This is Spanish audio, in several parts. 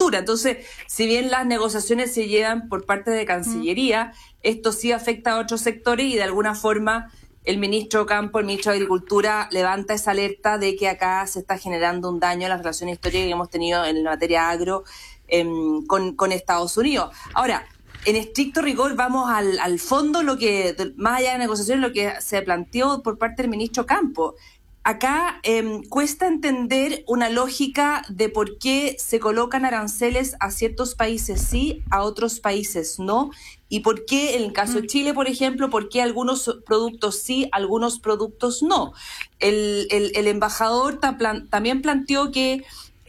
Agricultura. Entonces, si bien las negociaciones se llevan por parte de Cancillería, esto sí afecta a otros sectores y de alguna forma el ministro Campo, el ministro de Agricultura, levanta esa alerta de que acá se está generando un daño a las relaciones históricas que hemos tenido en la materia agro con Estados Unidos. Ahora, en estricto rigor vamos al fondo, lo que más allá de negociaciones, lo que se planteó por parte del ministro Campo. Acá cuesta entender una lógica de por qué se colocan aranceles a ciertos países sí, a otros países no, y por qué en el caso de Chile, por ejemplo, por qué algunos productos sí, algunos productos no. El embajador también planteó que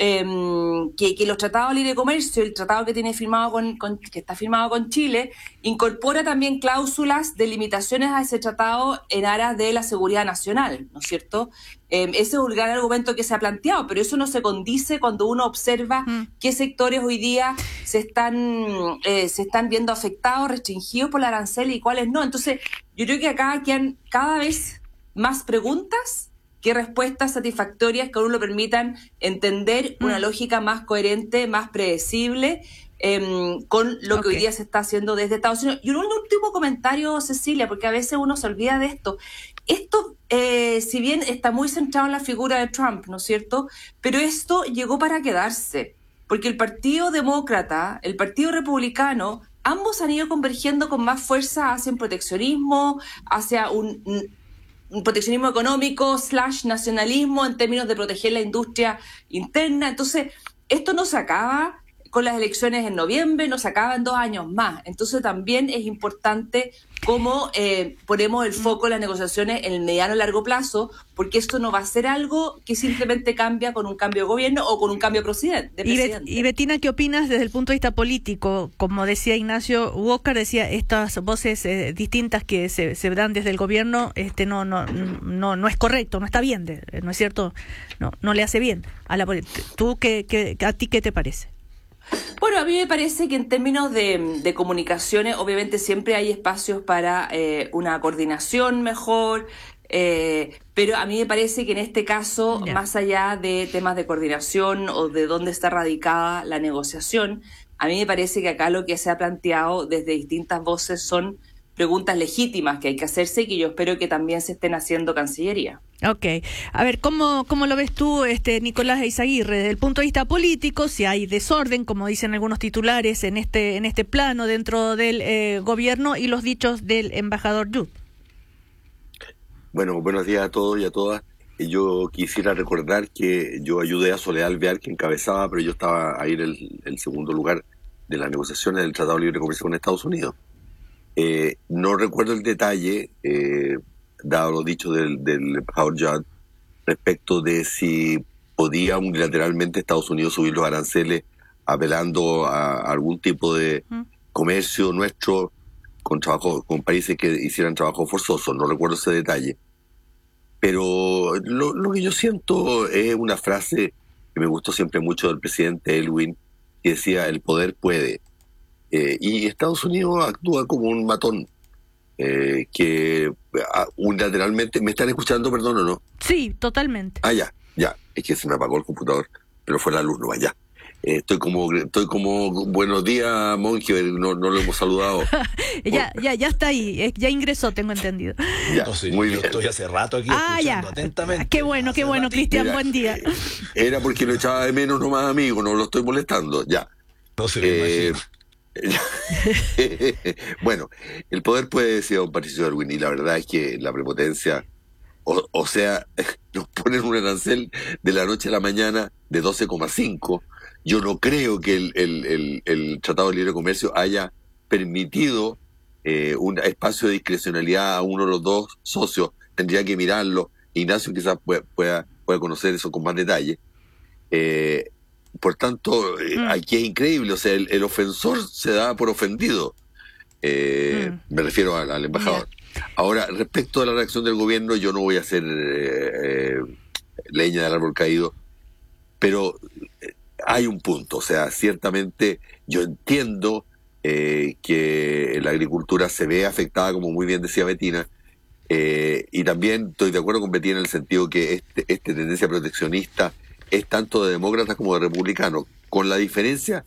los tratados de libre comercio, el tratado que tiene firmado que está firmado con Chile, incorpora también cláusulas de limitaciones a ese tratado en aras de la seguridad nacional, ¿no es cierto? Ese es un gran argumento que se ha planteado, pero eso no se condice cuando uno observa qué sectores hoy día se están viendo afectados, restringidos por la arancel y cuáles no. Entonces, yo creo que acá quedan cada vez más preguntas que respuestas satisfactorias que a uno le permitan entender una lógica más coherente, más predecible, con lo que hoy día se está haciendo desde Estados Unidos. Y un último comentario, Cecilia, porque a veces uno se olvida de esto. Esto, si bien está muy centrado en la figura de Trump, ¿no es cierto?, pero esto llegó para quedarse, porque el Partido Demócrata, el Partido Republicano, ambos han ido convergiendo con más fuerza hacia un proteccionismo, hacia un proteccionismo económico / nacionalismo en términos de proteger la industria interna. Entonces, esto no se acaba con las elecciones en noviembre, no se acaba en 2 años más. Entonces, también es importante cómo ponemos el foco en las negociaciones en el mediano y largo plazo, porque esto no va a ser algo que simplemente cambia con un cambio de gobierno o con un cambio de presidente. Y Bettina, ¿qué opinas desde el punto de vista político? Como decía Ignacio Walker, decía, estas voces distintas que se dan desde el gobierno, no es correcto, no está bien, ¿no es cierto? No le hace bien a la política. ¿A ti qué te parece? Bueno, a mí me parece que en términos de comunicaciones, obviamente siempre hay espacios para una coordinación mejor, pero a mí me parece que en este caso, más allá de temas de coordinación o de dónde está radicada la negociación, a mí me parece que acá lo que se ha planteado desde distintas voces son preguntas legítimas que hay que hacerse y que yo espero que también se estén haciendo Cancillería. Ok. A ver, ¿cómo lo ves tú, Nicolás Eizaguirre, desde el punto de vista político? Si hay desorden, como dicen algunos titulares, en este plano dentro del gobierno, y los dichos del embajador Yu. Bueno, buenos días a todos y a todas. Yo quisiera recordar que yo ayudé a Soledad Alvear, que encabezaba, pero yo estaba ahí en el segundo lugar de las negociaciones del Tratado de Libre Comercio con Estados Unidos. No recuerdo el detalle, dado los dichos del embajador Judd, respecto de si podía unilateralmente Estados Unidos subir los aranceles apelando a algún tipo de comercio nuestro con países que hicieran trabajo forzoso. No recuerdo ese detalle. Pero lo que yo siento es una frase que me gustó siempre mucho del presidente Elwin, que decía: el poder puede. Y Estados Unidos actúa como un matón que unilateralmente... ¿Me están escuchando, perdón, o no? Sí, totalmente. Ya. Es que se me apagó el computador, pero fue la luz, no vaya. Estoy como buenos días, monje, no lo hemos saludado. Ya está ahí, ya ingresó, tengo entendido. Ya, no, sí, muy yo bien. estoy hace rato aquí escuchando atentamente. Qué bueno, Cristian, Mira, buen día. Era porque lo echaba de menos nomás, amigo, no lo estoy molestando, ya. No se lo imagino. Bueno, el poder puede, decir don Patricio Erwin, y la verdad es que la prepotencia, o sea, nos ponen un arancel de la noche a la mañana de 12,5. Yo no creo que el Tratado de Libre Comercio haya permitido un espacio de discrecionalidad a uno de los dos socios. Tendría que mirarlo. Ignacio quizás pueda conocer eso con más detalle. Por tanto, aquí es increíble, o sea, el ofensor se da por ofendido. Me refiero al embajador. Ahora, respecto a la reacción del gobierno, yo no voy a hacer leña del árbol caído, pero hay un punto, o sea, ciertamente yo entiendo que la agricultura se ve afectada, como muy bien decía Bettina, y también estoy de acuerdo con Bettina en el sentido que esta tendencia proteccionista es tanto de demócratas como de republicanos, con la diferencia